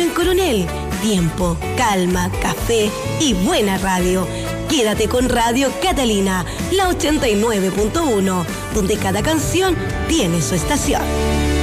en Coronel. Tiempo, calma, café y buena radio. Quédate con Radio Catalina, la 89.1, donde cada canción tiene su estación.